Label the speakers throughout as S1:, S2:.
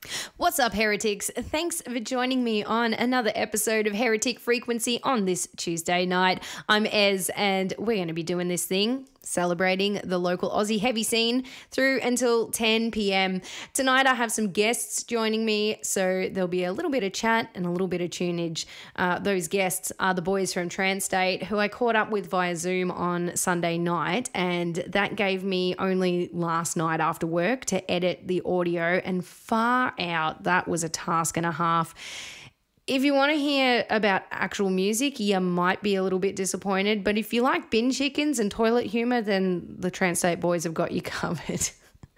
S1: What's up, heretics? Thanks for joining me on another episode of Heretic Frequency on this Tuesday night. I'm Ez, and we're going to be doing this thing, celebrating the local Aussie heavy scene through until 10 p.m. Tonight I have some guests joining me, so there'll be a little bit of chat and a little bit of tunage. Those guests are the boys from Transstate, who I caught up with via Zoom on Sunday night, and that gave me only last night after work to edit the audio, and far out, that was a task and a half. If you want to hear about actual music, you might be a little bit disappointed. But if you like bin chickens and toilet humour, then the Transstate boys have got you covered.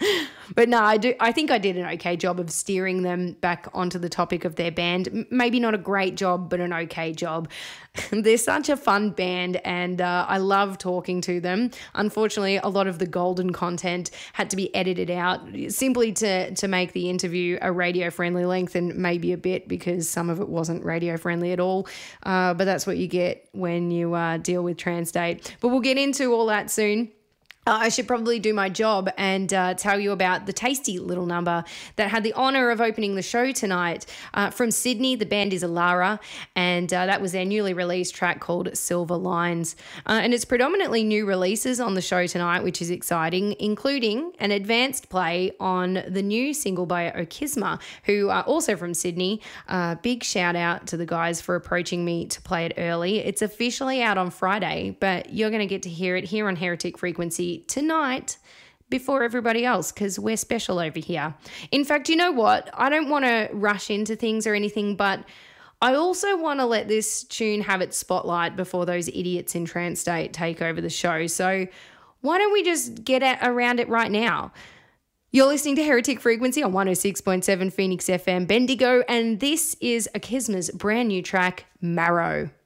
S1: But no, I think I did an okay job of steering them back onto the topic of their band. Maybe not a great job, but an okay job. They're such a fun band, and I love talking to them. Unfortunately, a lot of the golden content had to be edited out simply to make the interview a radio-friendly length, and maybe a bit because some of it wasn't radio-friendly at all. But that's what you get when you deal with Transstate. But we'll get into all that soon. I should probably do my job and tell you about the tasty little number that had the honour of opening the show tonight. From Sydney, the band is Alara, and that was their newly released track called Silver Lines. And it's predominantly new releases on the show tonight, which is exciting, including an advanced play on the new single by Okisma, who are also from Sydney. Big shout out to the guys for approaching me to play it early. It's officially out on Friday, but you're going to get to hear it here on Heretic Frequency tonight before everybody else, because we're special over here. In fact, you know what? I don't want to rush into things or anything, but I also want to let this tune have its spotlight before those idiots in Transstate take over the show. So why don't we just get around it right now? You're listening to Heretic Frequency on 106.7 Phoenix FM Bendigo, and this is Okisma's brand new track, Marrow.